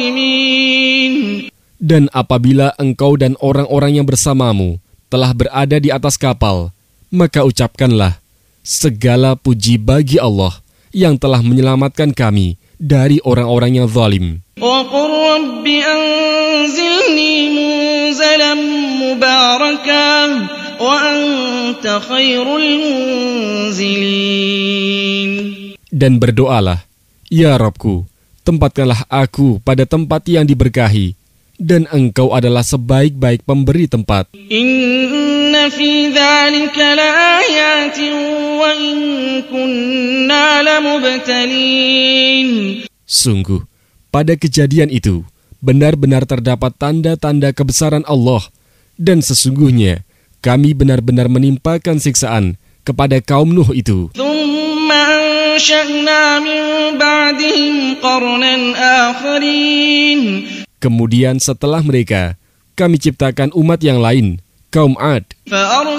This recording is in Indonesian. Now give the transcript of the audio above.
Dan apabila engkau dan orang-orang yang bersamamu telah berada di atas kapal, maka ucapkanlah, segala puji bagi Allah yang telah menyelamatkan kami dari orang-orang yang zalim. وَقُلْ رَبِّ أَنْزِلْنِي مُنْزَلًا مُبَارَكًا وَأَنْتَ خَيْرُ الْمُنْزِلِينَ. Dan berdoalah, ya Rabbku, tempatkanlah aku pada tempat yang diberkahi, dan engkau adalah sebaik-baik pemberi tempat. Inna fi dzalika laayatin wa in kunna lamubtalin. Sungguh, pada kejadian itu benar-benar terdapat tanda-tanda kebesaran Allah, dan sesungguhnya kami benar-benar menimpakan siksaan kepada kaum Nuh itu. Tsumma ansha'na min ba'dihim qarnan akharin. Kemudian setelah mereka, kami ciptakan umat yang lain, kaum Ad.